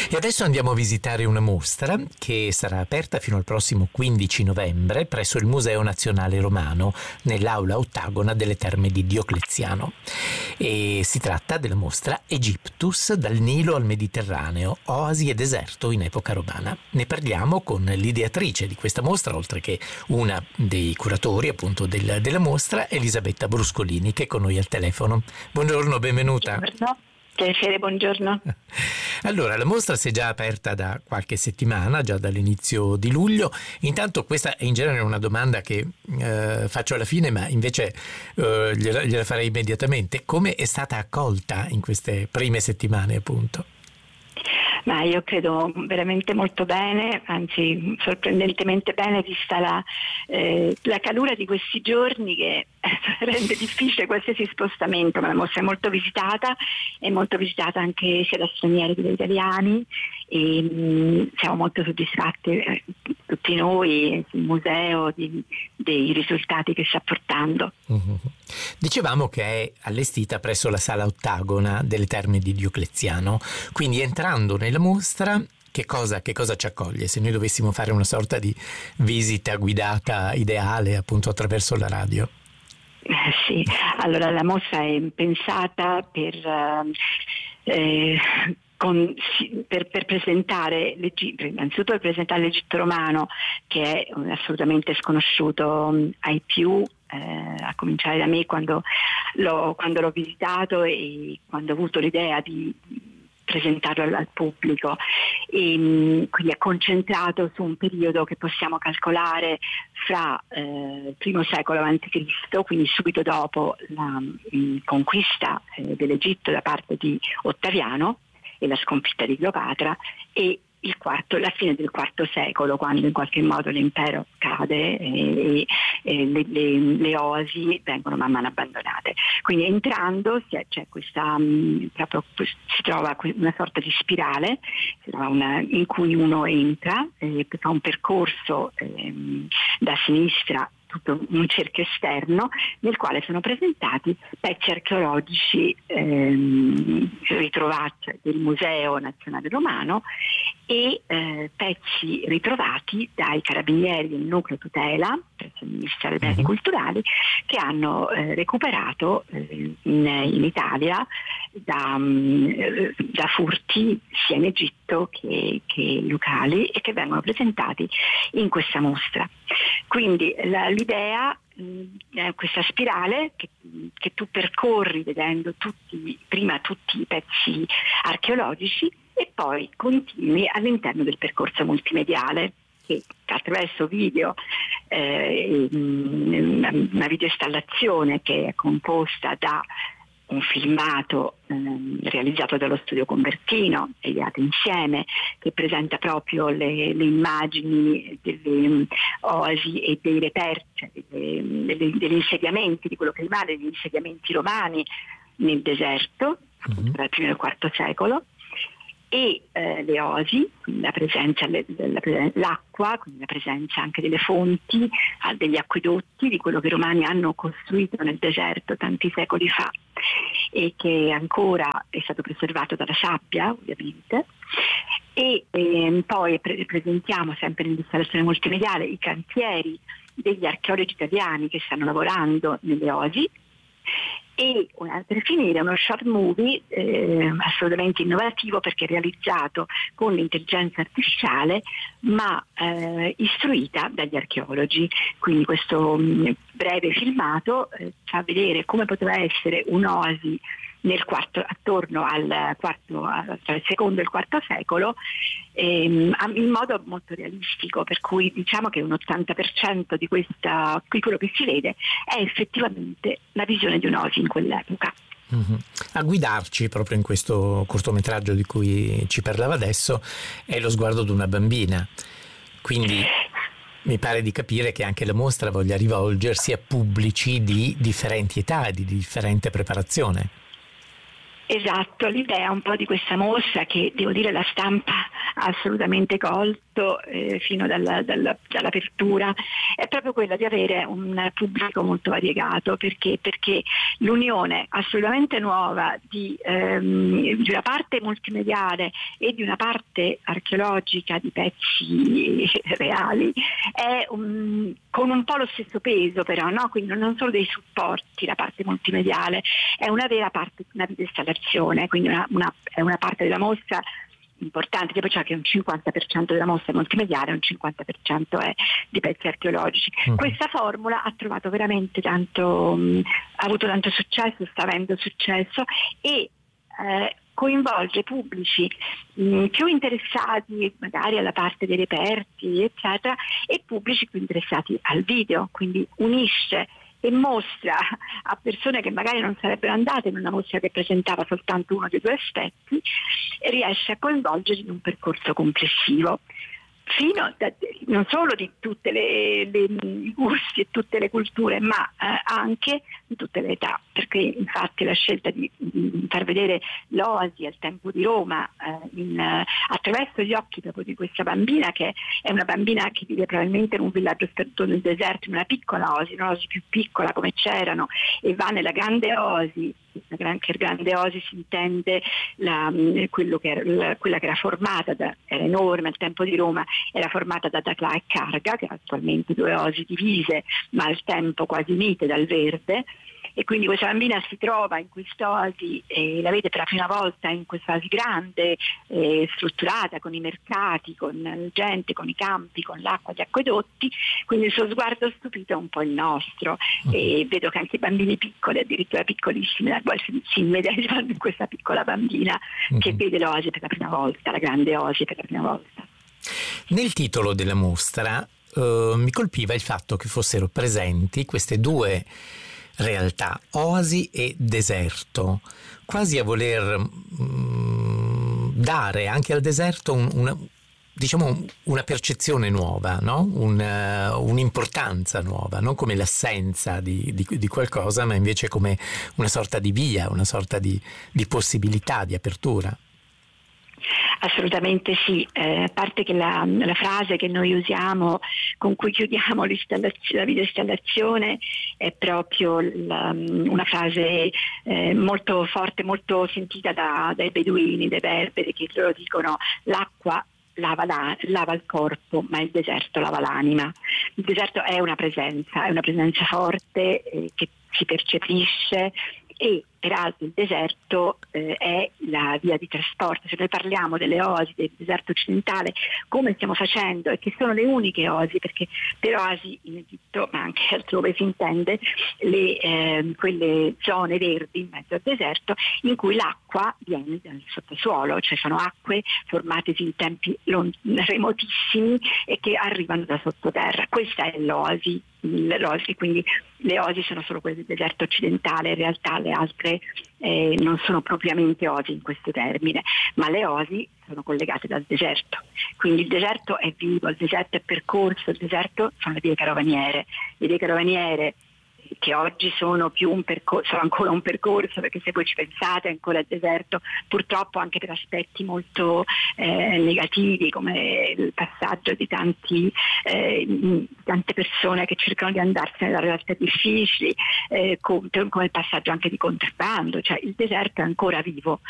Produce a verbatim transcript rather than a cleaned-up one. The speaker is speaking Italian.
E adesso andiamo a visitare una mostra che sarà aperta fino al prossimo quindici novembre presso il Museo Nazionale Romano, nell'aula ottagona delle Terme di Diocleziano. E si tratta della mostra Egyptus, dal Nilo al Mediterraneo, oasi e deserto in epoca romana. Ne parliamo con l'ideatrice di questa mostra, oltre che una dei curatori appunto del, della mostra, Elisabetta Bruscolini, che è con noi al telefono. Buongiorno, benvenuta. Buongiorno. Piacere, buongiorno. Allora, la mostra si è già aperta da qualche settimana, già dall'inizio di luglio. Intanto questa è in genere una domanda che eh, faccio alla fine, ma invece eh, gliela, gliela farei immediatamente. Come è stata accolta in queste prime settimane, appunto? Ma io credo veramente molto bene, anzi sorprendentemente bene, vista la, eh, la calura di questi giorni che rende difficile qualsiasi spostamento, ma la mostra è molto visitata, è molto visitata anche sia da stranieri che da italiani e mh, siamo molto soddisfatti eh, tutti noi, il museo, di, dei risultati che sta portando. Mm-hmm. Dicevamo che è allestita presso la sala ottagona delle Terme di Diocleziano, quindi entrando nella mostra che cosa, che cosa ci accoglie? Se noi dovessimo fare una sorta di visita guidata ideale appunto attraverso la radio. Eh, sì, allora la mostra è pensata per eh, con, per, per presentare l'Egitto, innanzitutto per presentare l'Egitto romano, che è assolutamente sconosciuto ai più, eh, a cominciare da me quando l'ho, quando l'ho visitato e quando ho avuto l'idea di presentarlo al, al pubblico, e quindi è concentrato su un periodo che possiamo calcolare fra eh, il primo secolo avanti Cristo, quindi subito dopo la mh, conquista eh, dell'Egitto da parte di Ottaviano e la sconfitta di Cleopatra, e il quarto, la fine del quarto secolo, quando in qualche modo l'impero cade e, e le, le, le oasi vengono man mano abbandonate. Quindi entrando c'è questa mh, proprio si trova una sorta di spirale una, in cui uno entra e fa un percorso ehm, da sinistra, tutto un cerchio esterno nel quale sono presentati pezzi archeologici ehm, ritrovati del Museo Nazionale Romano e eh, pezzi ritrovati dai carabinieri del nucleo tutela presso il Ministero dei Beni Culturali, che hanno eh, recuperato eh, in, in Italia da, um, da furti sia in Egitto che, che locali, e che vengono presentati in questa mostra. Quindi la, l'idea è questa spirale che, che tu percorri vedendo tutti, prima tutti i pezzi archeologici e poi continui all'interno del percorso multimediale, che attraverso video, eh, una videoinstallazione che è composta da un filmato eh, realizzato dallo studio Convertino, ideato insieme, che presenta proprio le, le immagini delle um, oasi e dei reperti, delle, delle, degli insediamenti, di quello che rimane degli insediamenti romani nel deserto, mm-hmm. tra il primo e il quarto secolo, e eh, le oasi, quindi la presenza, le, la, l'acqua, quindi la presenza anche delle fonti, degli acquedotti, di quello che i romani hanno costruito nel deserto tanti secoli fa e che ancora è stato preservato dalla sabbia, ovviamente. E eh, poi pre- presentiamo sempre nell'installazione multimediale i cantieri degli archeologi italiani che stanno lavorando nelle oasi, e per finire uno short movie eh, assolutamente innovativo, perché è realizzato con l'intelligenza artificiale ma eh, istruita dagli archeologi. Quindi questo mh, breve filmato eh, fa vedere come poteva essere un'oasi nel quarto, attorno al quarto, tra il secondo e il quarto secolo, ehm, in modo molto realistico, per cui diciamo che un ottanta per cento di questa, di quello che si vede è effettivamente la visione di un'oasi in quell'epoca. Mm-hmm. A guidarci proprio in questo cortometraggio di cui ci parlava adesso è lo sguardo di una bambina, quindi mi pare di capire che anche la mostra voglia rivolgersi a pubblici di differenti età, di differente preparazione. Esatto, l'idea un po' di questa mostra, che devo dire la stampa assolutamente colto eh, fino dalla, dalla, dall'apertura è proprio quella di avere un pubblico molto variegato, perché, perché l'unione assolutamente nuova di, ehm, di una parte multimediale e di una parte archeologica di pezzi reali è un, con un po' lo stesso peso, però, no? Quindi non solo dei supporti, la parte multimediale è una vera parte, una videoinstallazione, quindi una, una, è una parte della mostra importante, che poi c'è che un cinquanta per cento della mostra è multimediale e un cinquanta per cento è di pezzi archeologici. Mm. Questa formula ha trovato veramente tanto, mh, ha avuto tanto successo, sta avendo successo e eh, coinvolge pubblici mh, più interessati magari alla parte dei reperti, eccetera, e pubblici più interessati al video, quindi unisce e mostra a persone che magari non sarebbero andate in una mostra che presentava soltanto uno dei due aspetti, e riesce a coinvolgerli in un percorso complessivo fino da, non solo di tutte le, le i gusti e tutte le culture, ma eh, anche di tutte le età, perché infatti la scelta di, di far vedere l'Oasi al Tempo di Roma eh, in, eh, attraverso gli occhi proprio di questa bambina, che è una bambina che vive probabilmente in un villaggio sperduto nel deserto, in una piccola Oasi, un'Oasi più piccola come c'erano, e va nella grande Oasi. Anche il grande Oasi si intende la, quello che era, la, quella che era formata da, era enorme al Tempo di Roma, era formata da Daclà e Carga, che attualmente due Oasi divise ma al tempo quasi unite dal verde, e quindi questa bambina si trova in quest'oasi e la vede per la prima volta in quest'oasi grande, eh, strutturata con i mercati, con la gente, con i campi, con l'acqua, gli acquedotti, quindi il suo sguardo stupito è un po' il nostro, e vedo che anche i bambini piccoli, addirittura piccolissimi, la quale si, si immedesiano in questa piccola bambina che vede l'oasi per la prima volta, la grande oasi per la prima volta. Nel titolo della mostra uh, mi colpiva il fatto che fossero presenti queste due realtà, oasi e deserto, quasi a voler mh, dare anche al deserto un, una, diciamo una percezione nuova, no? Un, uh, un'importanza nuova, non come l'assenza di, di, di qualcosa, ma invece come una sorta di via, una sorta di, di possibilità, di apertura. Assolutamente sì, eh, a parte che la, la frase che noi usiamo con cui chiudiamo la videoinstallazione è proprio la, una frase eh, molto forte, molto sentita da, dai beduini, dai berberi, che loro dicono: l'acqua lava, la, lava il corpo, ma il deserto lava l'anima. Il deserto è una presenza, è una presenza forte eh, che si percepisce, e peraltro il deserto eh, è la via di trasporto. Se noi parliamo delle oasi del deserto occidentale, come stiamo facendo, e che sono le uniche oasi, perché per oasi in Egitto, ma anche altrove, si intende le, eh, quelle zone verdi in mezzo al deserto in cui l'acqua viene dal sottosuolo, cioè sono acque formatesi in tempi lon- remotissimi e che arrivano da sottoterra. Questa è l'oasi, l'oasi, quindi le oasi sono solo quelle del deserto occidentale, in realtà le altre eh, non sono propriamente oasi in questo termine, ma le oasi sono collegate dal deserto, quindi il deserto è vivo, il deserto è percorso, il deserto sono le vie carovaniere, le vie carovaniere che oggi sono più un percorso, sono ancora un percorso, perché se voi ci pensate è ancora il deserto, purtroppo anche per aspetti molto eh, negativi, come il passaggio di tanti, eh, tante persone che cercano di andarsene da realtà difficili, eh, come, come il passaggio anche di contrabbando, cioè il deserto è ancora vivo.